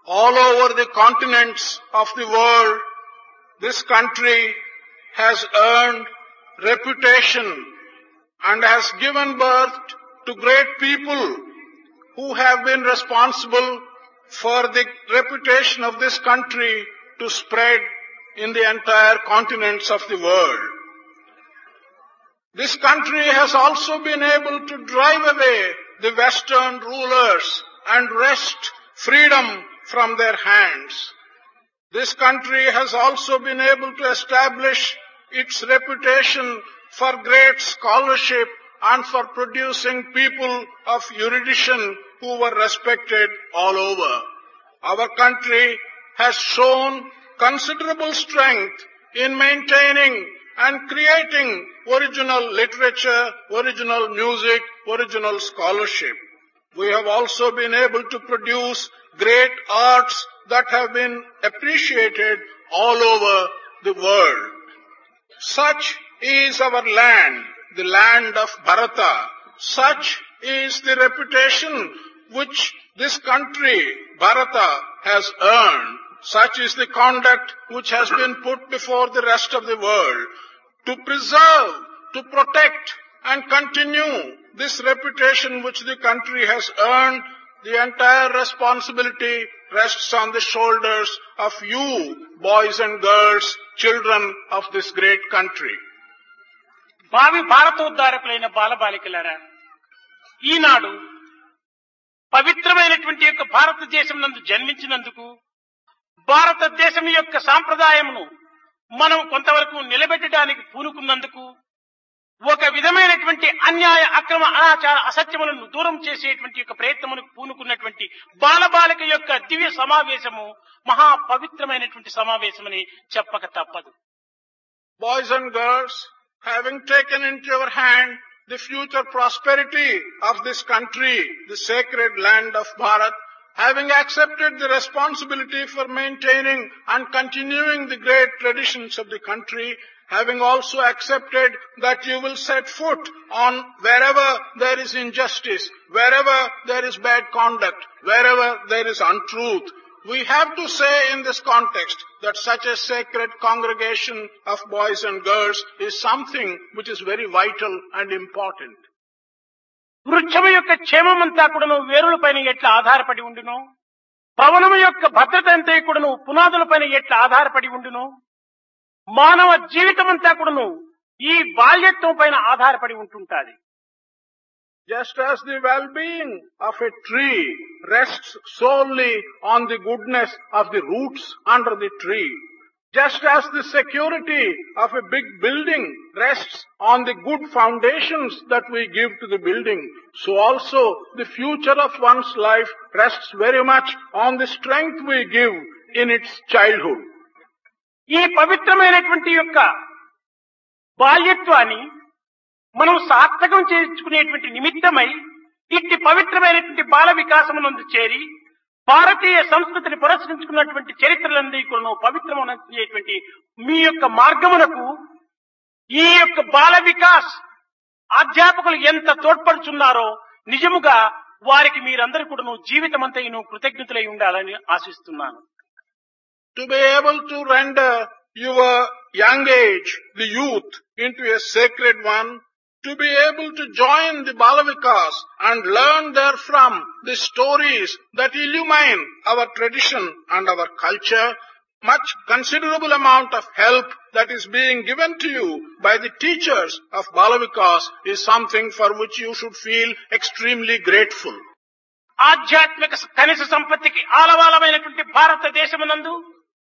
All over the continents of the world, this country has earned reputation and has given birth to great people who have been responsible for the reputation of this country to spread in the entire continents of the world. This country has also been able to drive away the Western rulers and wrest freedom from their hands. This country has also been able to establish its reputation for great scholarship and for producing people of erudition who were respected all over. Our country has shown considerable strength in maintaining and creating original literature, original music, original scholarship. We have also been able to produce great arts that have been appreciated all over the world. Such is our land, the land of Bharata. Such is the reputation which this country, Bharata, has earned. Such is the conduct which has been put before the rest of the world. To preserve, to protect and continue this reputation which the country has earned, the entire responsibility rests on the shoulders of you, boys and girls, children of this great country. భావి భారతోద్ధారకులైన బాలబాలికలారా, ఈనాడు పవిత్రమైనటువంటి యొక్క భారతదేశం నందు జన్మించినందుకు భారతదేశం యొక్క సాంప్రదాయమును మనం కొంతవరకు నిలబెట్టడానికి పూనుకున్నందుకు ఒక విధమైనటువంటి అన్యాయ అక్రమ అనాచార అసత్యములను దూరం చేసేటువంటి యొక్క ప్రయత్నమును పూనుకున్నటువంటి బాలబాలిక యొక్క దివ్య సమావేశము మహా పవిత్రమైనటువంటి సమావేశమని చెప్పక తప్పదు. Boys and girls, having taken into your hand the future prosperity of this country, the sacred land of Bharat, having accepted the responsibility for maintaining and continuing the great traditions of the country, having also accepted that you will set foot on wherever there is injustice, wherever there is bad conduct, wherever there is untruth, we have to say in this context that such a sacred congregation of boys and girls is something which is very vital and important. వృక్షము యొక్క క్షేమమంతా కూడాను వేరులపైన ఎట్లా ఆధారపడి ఉండును, భవనము యొక్క భద్రత అంతా కూడాను పునాదులపైన ఎట్లా ఆధారపడి ఉండును, మానవ జీవితం అంతా కూడాను ఈ బాల్యత్వం పైన ఆధారపడి ఉంటుంటాది. Just as the well-being of a tree rests solely on the goodness of the roots under the tree, just as the security of a big building rests on the good foundations that we give to the building, so also the future of one's life rests very much on the strength we give in its childhood. ఈ పవిత్రమైనటువంటి యొక్క బాల్యత్వాన్ని మనం సార్థకం చేసుకునేటువంటి నిమిత్తమై ఇట్టి పవిత్రమైనటువంటి బాల వికాసమునందు చేరి భారతీయ సంస్కృతిని పురస్కరించుకున్నటువంటి చరిత్రలందరి కూడా పవిత్రమైనటువంటి మీ యొక్క మార్గమునకు ఈ యొక్క బాల వికాస్ అధ్యాపకులు ఎంత తోడ్పడుచున్నారో నిజముగా వారికి మీరందరూ కూడా జీవితమంతయును కృతజ్ఞతలై ఉండాలని ఆశిస్తున్నాను. To be able to render your young age, the youth, into a sacred one, to be able to join the Balavikas and learn therefrom the stories that illumine our tradition and our culture, much considerable amount of help that is being given to you by the teachers of Balavikas is something for which you should feel extremely grateful. ఆధ్యాత్మిక కనిష్ట సంపత్తికి ఆలవాలమైనటువంటి భారతదేశమునందు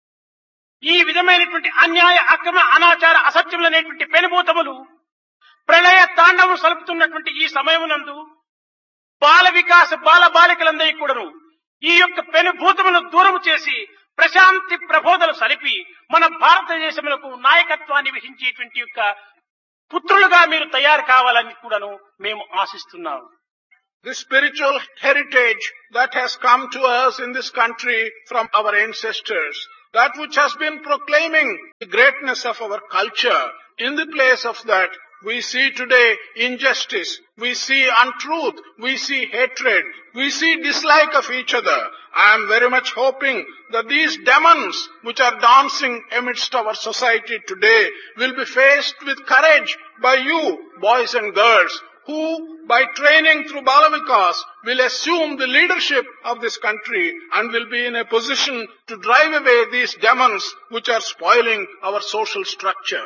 ఈ విధమైనటువంటి అన్యాయ అక్రమ అనాచార అసత్యములనేటువంటి పెనుభూతములు ప్రళయ తాండవం సలుపుతున్నటువంటి ఈ సమయమునందు బాల వికాస బాల బాలికలందరి కూడాను ఈ యొక్క పెనుభూతములను దూరం చేసి ప్రశాంతి ప్రబోధలు సలిపి మన భారతదేశములకు నాయకత్వాన్ని వహించేటువంటి యొక్క పుత్రులుగా మీరు తయారు కావాలని కూడాను మేము ఆశిస్తున్నాము. The spiritual heritage that has come to us in this country from our ancestors, that which has been proclaiming the greatness of our culture, in the place of that, We see today injustice, we see untruth, we see hatred, we see dislike of each other. I am very much hoping that these demons which are dancing amidst our society today will be faced with courage by you, boys and girls, who by training through Bala Vikas will assume the leadership of this country and will be in a position to drive away these demons which are spoiling our social structure.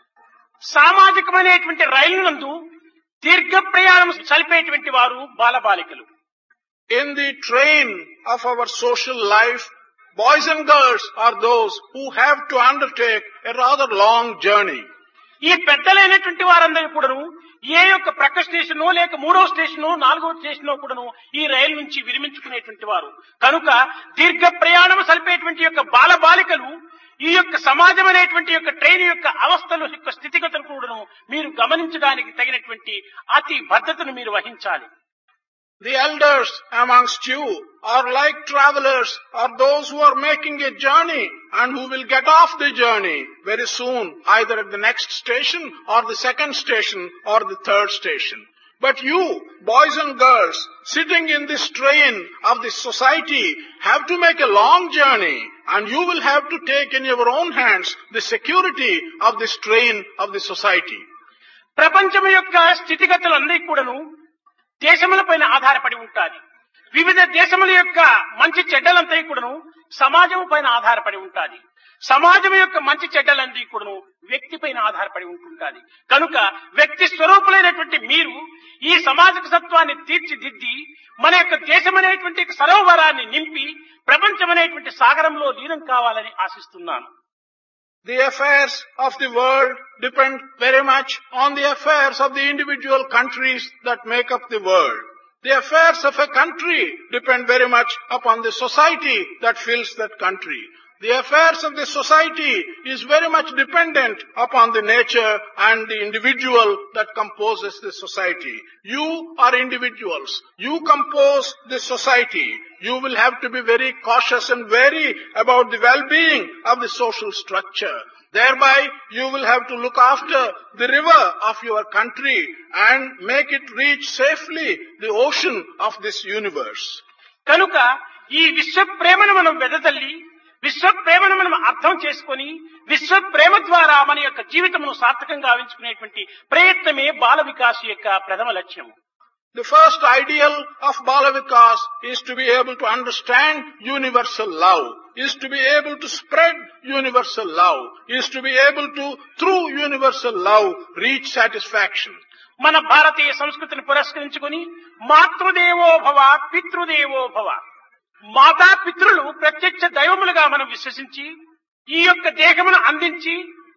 సామాజికమైనటువంటి రైలు నందు దీర్ఘ ప్రయాణం సలిపేటువంటి వారు బాలబాలికలు. In the train of our social life, boys and girls are those who have to undertake a rather long journey. ఈ పెద్దలైనటువంటి వారందరూ కూడాను ఏ యొక్క ప్రక్క స్టేషనో లేక 3వ స్టేషనో 4వ స్టేషనో కూడాను ఈ రైలు నుంచి విరమించుకునేటువంటి వారు కనుక దీర్ఘ ప్రయాణం సలిపేటువంటి యొక్క బాలబాలికలు ఈ యొక్క సమాజం అనేటువంటి యొక్క ట్రైన్ యొక్క అవస్థల యొక్క స్థితిగతులు కూడాను మీరు గమనించడానికి తగినటువంటి అతి భద్రతను మీరు వహించాలి. The elders amongst you are like travelers, are those who are making a journey and who will get off the journey very soon, either at the next station or the second station or the third station. But you, boys and girls, sitting in this train of this society, have to make a long journey and you will have to take in your own hands the security of this train of the society. ప్రపంచం యొక్క స్థితిగతులన్నీ కూడాను దేశముల పైన ఆధారపడి ఉంటాయి. వివిధ దేశముల యొక్క మంచి చెడ్డలంతా కూడాను సమాజం పైన ఆధారపడి ఉంటాయి. సమాజం యొక్క మంచి చెడ్డలన్నీ కూడాను వ్యక్తి పైన ఆధారపడి ఉంటుంటాది. కనుక వ్యక్తి స్వరూపులైనటువంటి మీరు ఈ సమాజక సత్వాన్ని తీర్చిదిద్ది మన యొక్క దేశం అనేటువంటి సరోవరాన్ని నింపి ప్రపంచం అనేటువంటి సాగరంలో లీనం కావాలని ఆశిస్తున్నాను. The affairs of the world depend very much on the affairs of the individual countries that make up the world. The affairs of a country depend very much upon the society that fills that country. The affairs of the society is very much dependent upon the nature and the individual that composes the society. You are individuals. You compose the society. You will have to be very cautious and wary about the well-being of the social structure. Thereby, you will have to look after the river of your country and make it reach safely the ocean of this universe. కనుక ఈ విశ్వ ప్రేమను మనం వెదజల్లి విశ్వ ప్రేమను మనం అర్థం చేసుకొని విశ్వ ప్రేమ ద్వారా మన యొక్క జీవితమును సార్థకంగా గావించుకునేటువంటి ప్రయత్నమే బాల వికాస్ యొక్క ప్రథమ లక్ష్యం. The first ideal of Bala Vikas is to be able to understand universal love, is to be able to spread universal love, is to be able to, through universal love, reach satisfaction. మన భారతీయ సంస్కృతిని పురస్కరించుకొని మాతృదేవో భవ పితృదేవో భవ, మాతా పితృలు ప్రత్యక్ష దైవములుగా మనం విశ్వసించి ఈ యొక్క దేహమును అందించి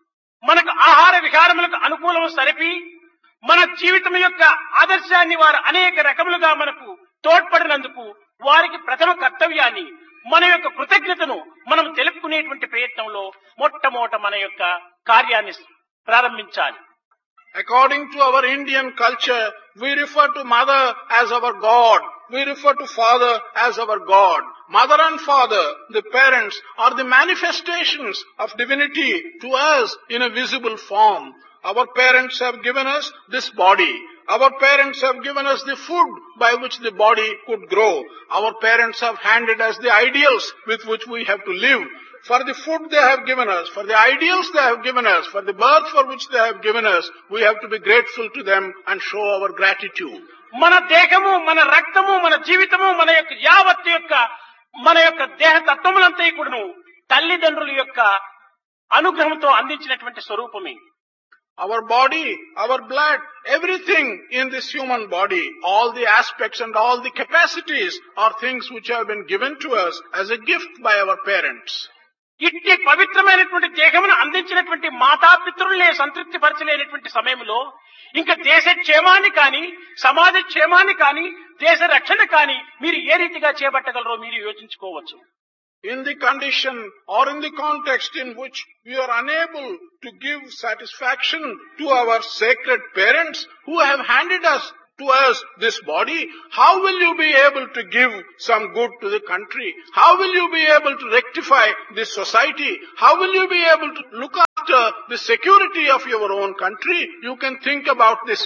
మనకు ఆహార విహారములకు అనుకూలము సరిపి మన జీవితం యొక్క ఆదర్శాన్ని వారు అనేక రకములుగా మనకు తోడ్పడినందుకు వారికి ప్రథమ కర్తవ్యాన్ని మన యొక్క కృతజ్ఞతను మనం తెలుపుకునేటువంటి ప్రయత్నంలో మొట్టమొదట మన యొక్క కార్యాన్ని ప్రారంభించాలి. According to our Indian culture, we refer to mother as our God. We refer to father as our God. Mother and father, the parents, are the manifestations of divinity to us in a visible form. Our parents have given us this body. Our parents have given us the food by which the body could grow. Our parents have handed us the ideals with which we have to live. For the food they have given us, for the ideals they have given us, for the birth for which they have given us, we have to be grateful to them and show our gratitude. మన దేహము, మన రక్తము, మన జీవితము, మన యొక్క యావత్తు యొక్క మన యొక్క దేహ తత్వములంతా కూడాను తల్లిదండ్రుల యొక్క అనుగ్రహంతో అందించినటువంటి స్వరూపమే. Our body, our blood, everything in this human body, all the aspects and all the capacities are things which have been given to us as a gift by our parents. ఇట్టి పవిత్రమైనటువంటి దేహమును అందించినటువంటి మాతాపితృల్నే సంతృప్తి పరచలేనటువంటి సమయంలో ఇంకా దేశ క్షేమాన్ని కానీ సమాజ క్షేమాన్ని కానీ దేశ రక్షణ కానీ మీరు ఏ రీతిగా చేపట్టగలరో మీరు యోచించుకోవచ్చు. In the condition or in the context in which we are unable to give satisfaction to our sacred parents who have handed to us this body, how will you be able to give some good to the country? How will you be able to rectify this society? How will you be able to look the security of your own country, you can think about this.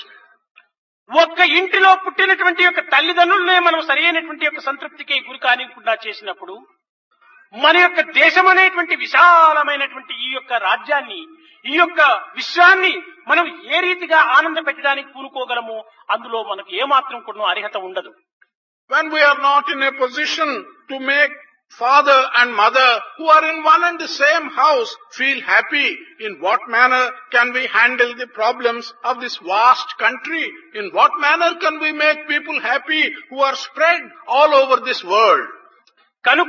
ఒక్క ఇంటిలో పుట్టినటువంటి యొక్క తల్లిదండ్రులనే మనం సరైనటువంటి యొక్క సంతృప్తికి గురి కానికుండా చేసినప్పుడు మన యొక్క దేశం అనేటువంటి విశాలమైనటువంటి ఈ యొక్క రాజ్యాన్ని, ఈ యొక్క విశ్వాన్ని మనం ఏ రీతిగా ఆనంద పెట్టడానికి పూనుకోగలమో అందులో మనకు ఏమాత్రం కూడా అర్హత ఉండదు. When we are not in a position to make father and mother who are in one and the same house feel happy, in what manner can we handle the problems of this vast country? In what manner can we make people happy who are spread all over this world? కనుక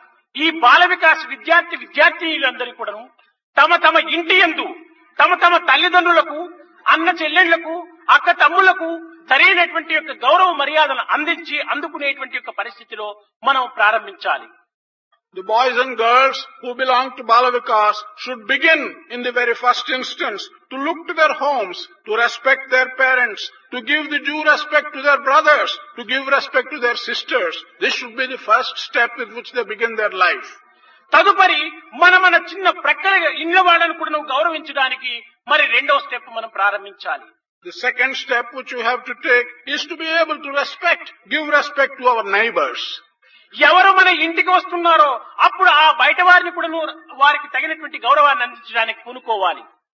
ఈ బాల వికాస్ విద్యార్థినులందరూ కూడా తమ తమ ఇంటి యందు తమ తమ తల్లిదండ్రులకు, అన్న చెల్లెళ్లకు, అక్క తమ్ముళ్లకు సరైనటువంటి యొక్క గౌరవ మర్యాదను అందించి అందుకునేటువంటి యొక్క పరిస్థితిలో మనం ప్రారంభించాలి. The boys and girls who belong to Bala Vikas should begin in the very first instance to look to their homes, to respect their parents, to give the due respect to their brothers, to give respect to their sisters. This should be the first step with which they begin their life. తదుపరి మన చిన్న ప్రక్కల ఇళ్ల వాళ్ళను కూడా గౌరవించడానికి మరి రెండో step మనం ప్రారంభించాలి. The second step which you have to take is to be able to give respect to our neighbors. ఎవరు మన ఇంటికి వస్తున్నారో అప్పుడు ఆ బయట వారిని కూడా వారికి తగినటువంటి గౌరవాన్ని అందించడానికి పూనుకోవాలి.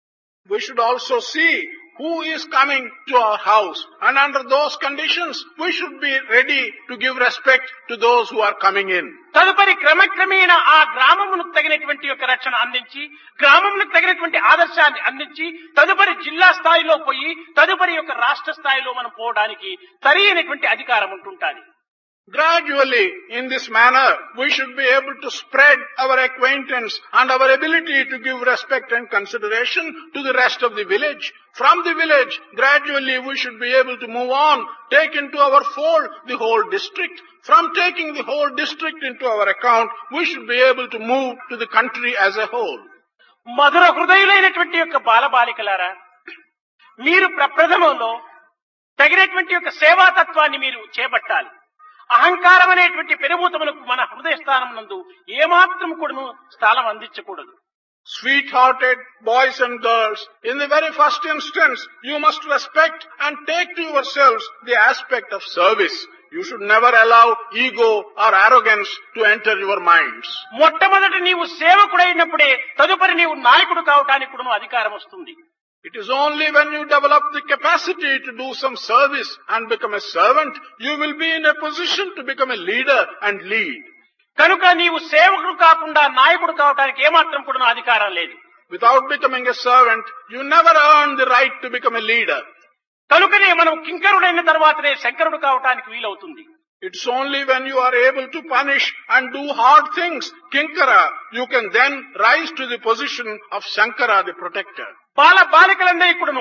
We should also see who is coming to our house, and under those conditions we should be ready to give respect to those who are coming in. తదుపరి క్రమక్రమేణ ఆ గ్రామమునకు తగినటువంటి యొక్క రక్షణ అందించి, గ్రామమునకు తగినటువంటి ఆదర్శాన్ని అందించి తదుపరి జిల్లా స్థాయిలో పోయి తదుపరి యొక్క రాష్ట్ర స్థాయిలో మనం పోవడానికి సరైనటువంటి అధికారం ఉంటుంటాది. Gradually, in this manner, we should be able to spread our acquaintance and our ability to give respect and consideration to the rest of the village. From the village, gradually we should be able to move on, take into our fold the whole district. From taking the whole district into our account, we should be able to move to the country as a whole. మధుర హృదయులైనటువంటి యొక్క బాలబాలికలారా, మీరు ప్రప్రథమంలో తగినటువంటి యొక్క సేవాతత్వాన్ని మీరు చేపట్టాలి. అహంకారం అనేటువంటి పెనుభూతములకు మన హృదయ స్థానం నందు ఏమాత్రం కూడాను స్థానం అందించకూడదు. Sweet-hearted boys and girls, in the very first instance, you must respect and take to yourselves the aspect of service. You should never allow ego or arrogance to enter your minds. మొట్టమొదటి నీవు సేవకుడైనప్పుడే తదుపరి నీవు నాయకుడు కావడానికి కూడాను అధికారం వస్తుంది. It is only when you develop the capacity to do some service and become a servant, you will be in a position to become a leader and lead. కనుక నీవు సేవకుడు కాకుండా నాయకుడు కావడానికి ఏమాత్రం కూడా అధికారం లేదు. Without becoming a servant, you never earn the right to become a leader. కనుకనే మనం కింకరుడైన తర్వాతనే శంకరుడు కావడానికి వీలవుతుంది. It's only when you are able to punish and do hard things, Kinkara, you can then rise to the position of Shankara, the protector. బాలికలందరూ కూడాను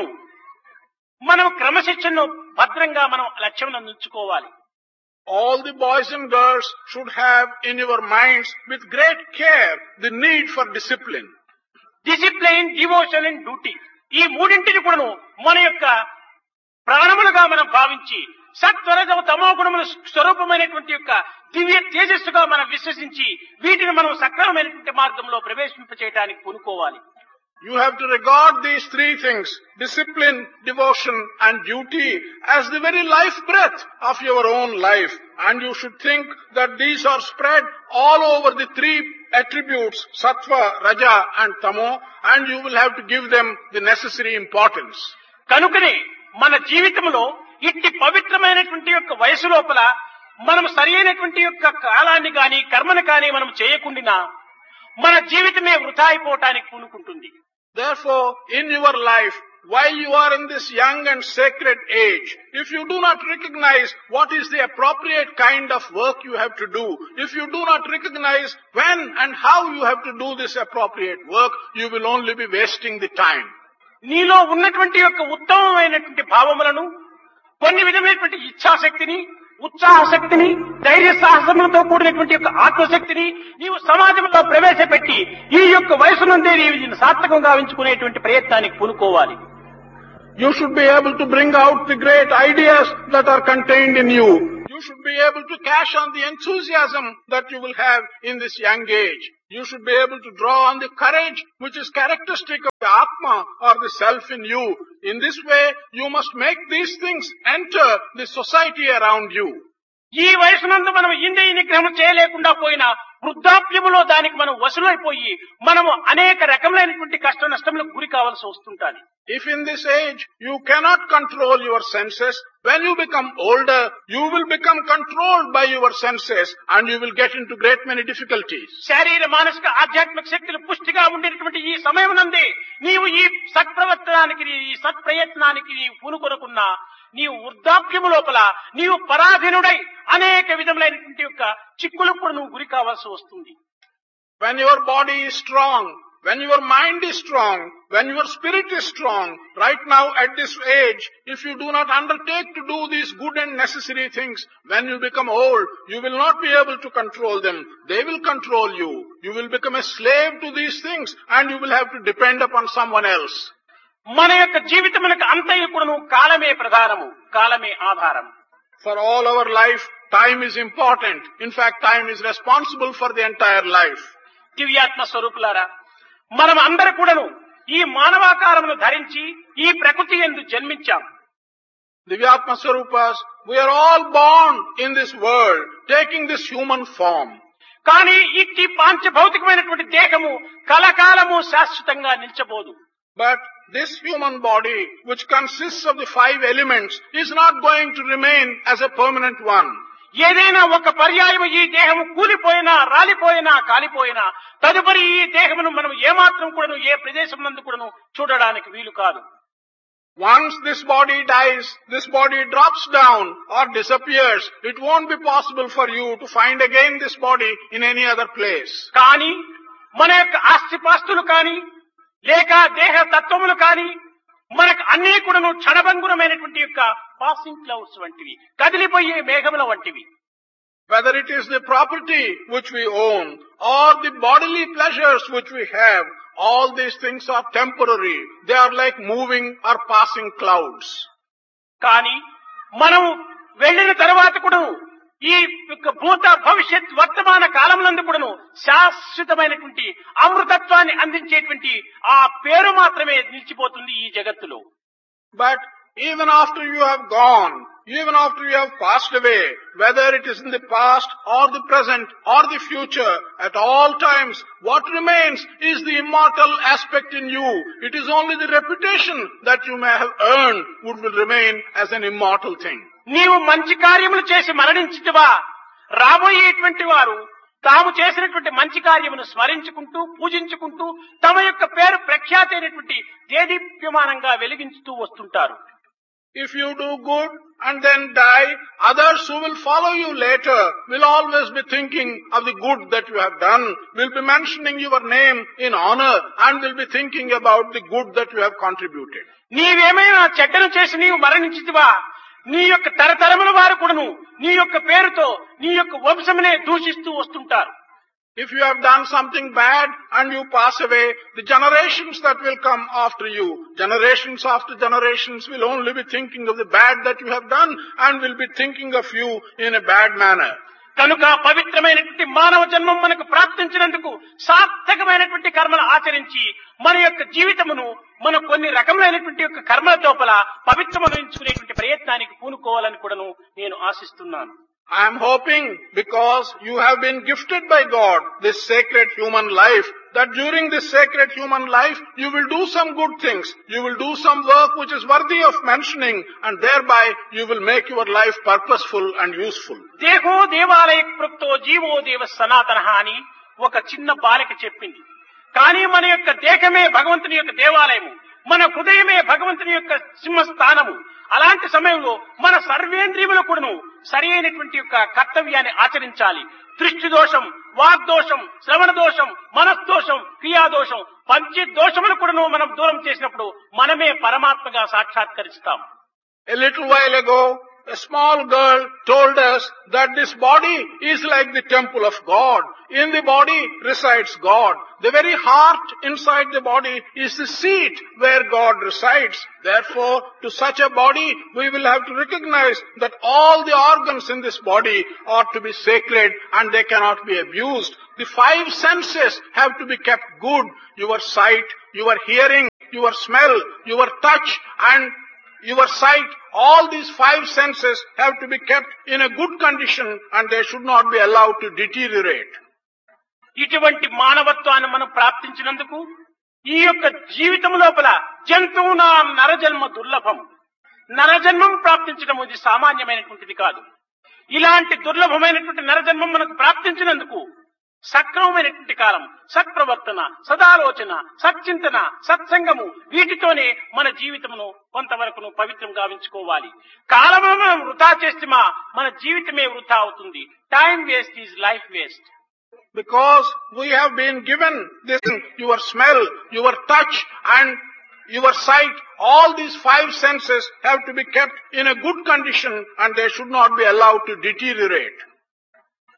మనం క్రమశిక్షణను భద్రంగా మనం లక్ష్యం ఉంచుకోవాలి. All the boys and girls should have in your minds with great care the need for discipline. Discipline, devotion and duty. ఈ మూడింటిని కూడాను మన యొక్క ప్రాణములుగా మనం భావించి సత్వరజ తమో గుణముల స్వరూపమైనటువంటి యొక్క దివ్య తేజస్సుగా మనం విశ్వసించి వీటిని మనం సక్రమమైనటువంటి మార్గంలో ప్రవేశింపచేయడానికి పూనుకోవాలి. You have to regard these three things, discipline, devotion and duty, as the very life breath of your own life. And you should think that these are spread all over the three attributes, sattva, raja and tamo, and you will have to give them the necessary importance. కనుకనే మన జీవితంలో ఇట్టి పవిత్రమైనటువంటి యొక్క వయసు లోపల మనం సరైనటువంటి యొక్క కాలాన్ని గాని కర్మను గాని మనం చేయకుండా మన జీవితమే వృథా అయిపోవటానికి పూనుకుంటుంది. Therefore, in your life, while you are in this young and sacred age, if you do not recognize what is the appropriate kind of work you have to do, if you do not recognize when and how you have to do this appropriate work, you will only be wasting the time. నీలో ఉన్నటువంటి యొక్క ఉత్తమమైనటువంటి భావములను, కొన్ని విధమైనటువంటి ఇచ్ఛాశక్తిని, ఉత్సాహశక్తిని, ధైర్య సాహసములతో కూడినటువంటి యొక్క ఆత్మశక్తిని నీవు సమాజంలో ప్రవేశపెట్టి ఈ యొక్క వయసు నుండే నీవు సార్థకంగా ఉంచుకునేటువంటి ప్రయత్నానికి పూనుకోవాలి. You should be able to bring out the great ideas that are contained in you. You should be able to cash on the enthusiasm that you will have in this young age. You should be able to draw on the courage which is characteristic of the Atma or the self in you. In this way, you must make these things enter the society around you. ఈ వయసునందు మనం ఇంద్రియ నిగ్రహం చేయలేకుండా పోయినా వృద్ధాప్యములో దానికి మనం వశులైపోయి మనము అనేక రకములైనటువంటి కష్ట నష్టములకు గురి కావాల్సి వస్తుంటాది. If in this age you cannot control your senses, when you become older, you will become controlled by your senses and you will get into great many difficulties. శారీర మానసిక ఆధ్యాత్మిక శక్తులు పుష్టిగా ఉండేటువంటి ఈ సమయం నందే నీవు ఈ సత్ప్రవర్తనానికి ఈ సత్ప్రయత్నానికి నీవు పూనుకొనకున్నా నీవు వృద్ధాప్యము లోపల నీవు పరాధీనుడై అనేక విధములైనటువంటి యొక్క చిక్కులకు కూడా నువ్వు గురి కావాల్సి వస్తుంది. When your body is strong, when your mind is strong, when your spirit is strong, right now at this age, if you do not undertake to do these good and necessary things, when you become old, you will not be able to control them. They will control you. You will become a slave to these things and you will have to depend upon someone else. మన యొక్క జీవితమునకు అంతయు కూడాను కాలమే ప్రధానము, కాలమే ఆధారం. For all our life, time is important. In fact, time is responsible for the entire life. దివ్యాత్మ స్వరూపులారా, మనం అందరూ కూడాను ఈ మానవాకారమును ధరించి ఈ ప్రకృతి యందు జన్మించాం. Divyatma Swarupas, we are all born in this world, taking this human form. కానీ ఈ పాంచభౌతికమైనటువంటి దేహము కలకాలము శాశ్వతంగా నిలిచబోదు. But this human body, which consists of the 5 elements, is not going to remain as a permanent one. ఏదైనా ఒక పర్యాయము ఈ దేహము కూలిపోయినా రాలిపోయినా కాలిపోయినా తదుపరి ఈ దేహమును మనం ఏమాత్రం కూడాను ఏ ప్రదేశం నందు కూడాను చూడడానికి వీలు కాదు. Once this body dies, this body drops down or disappears, it won't be possible for you to find again this body in any other place. కానీ మన యొక్క ఆస్తిపాస్తులు కానీ లేక దేహ తత్వములు కానీ మనకు అన్ని కూడాను క్షణభంగురమైనటువంటి యొక్క పాసింగ్ క్లౌడ్స్ వంటివి, కదిలిపోయే మేఘముల వంటివి. Whether it is the property which we own or the bodily pleasures which we have, all these things are temporary. They are like moving or passing clouds. కానీ మనం వెళ్ళిన తర్వాత కూడా ఈ భూత భవిష్యత్ వర్తమాన కాలములందు కూడాను శాశ్వతమైనటువంటి అమృతత్వాన్ని అందించేటువంటి ఆ పేరు మాత్రమే నిలిచిపోతుంది ఈ జగత్తులో. But even after you have gone, even after you have passed away, whether it is in the past or the present or the future, at all times, what remains is the immortal aspect in you. It is only the reputation that you may have earned would will remain as an immortal thing. నీవు మంచి కార్యములు చేసి మరణించితివా, రాబోయేటువంటి వారు తాము చేసినటువంటి మంచి కార్యమును స్మరించుకుంటూ పూజించుకుంటూ తమ యొక్క పేరు ప్రఖ్యాతి అయినటువంటి దేదీప్యమానంగా వెలిగించుతూ వస్తుంటారు. If you do good and then die, others who will follow you later will always be thinking of the good that you have done, will be mentioning your name in honor and will be thinking about the good that you have contributed. నీవేమైనా చెడ్డను చేసి నీవు మరణించితివా, నీ యొక్క తరతరముల వారు కూడాను నీ యొక్క పేరుతో నీ యొక్క వంశమునే దూషిస్తూ వస్తుంటారు. If you have done something bad and you pass away, the generations that will come after you, generations after generations will only be thinking of the bad that you have done and will be thinking of you in a bad manner. కనుక పవిత్రమైనటువంటి మానవ జన్మం మనకు ప్రాప్తించినందుకు సార్థకమైనటువంటి కర్మలు ఆచరించి మన యొక్క జీవితమును మనం కొన్ని రకములైనటువంటి యొక్క కర్మల తోపల పవిత్రమనించుకునేటువంటి ప్రయత్నానికి పూనుకోవాలని కూడాను నేను ఆశిస్తున్నాను. I am hoping, because you have been gifted by God this sacred human life, that during this sacred human life you will do some good things, you will do some work which is worthy of mentioning, and thereby you will make your life purposeful and useful. దేహో దేవాలయ కృప్తో GO దేవ సనాతనః అని ఒక చిన్న బాలిక చెప్పింది. కానీ మన యొక్క దేహమే భగవంతుని యొక్క దేవాలయము, మన హృదయమే భగవంతుని యొక్క సింహస్థానము. అలాంటి సమయంలో మన సర్వేంద్రియములు కూడాను సరి అయినటువంటి యొక్క కర్తవ్యాన్ని ఆచరించాలి. దృష్టి దోషం, వాగ్దోషం, శ్రవణ దోషం, మనస్దోషం, క్రియాదోషం, పంచదోషములు కూడాను మనం దూరం చేసినప్పుడు మనమే పరమాత్మగా సాక్షాత్కరిస్తాం. A little while ago, a small girl told us that this body is like the temple of God. In the body resides God. The very heart inside the body is the seat where God resides. Therefore, to such a body, we will have to recognize that all the organs in this body ought to be sacred and they cannot be abused. The five senses have to be kept good. Your sight, your hearing, your smell, your touch and your sight. All these five senses have to be kept in a good condition and they should not be allowed to deteriorate. ఇటువంటి మానవత్వాన్ని మనం ప్రాప్తించినందుకు ఈ యొక్క జీవితం లోపల జంతువునా నరజన్మ దుర్లభం. నరజన్మం ప్రాప్తించడం ఇది సామాన్యమైనటువంటిది కాదు. ఇలాంటి దుర్లభమైనటువంటి నరజన్మం మనకు ప్రాప్తించినందుకు సక్రమమైనటువంటి కాలం, సత్ప్రవర్తన, సదాలోచన, సచ్చింతన, సత్సంగము వీటితోనే మన జీవితమును కొంతవరకు పవిత్రం గావించుకోవాలి. కాలము మనం వృథా చేస్తే మన జీవితమే వృథా అవుతుంది. Time waste is life waste. Because we have been given this, your smell, your touch and your sight, all these five senses have to be kept in a good condition and they should not be allowed to deteriorate.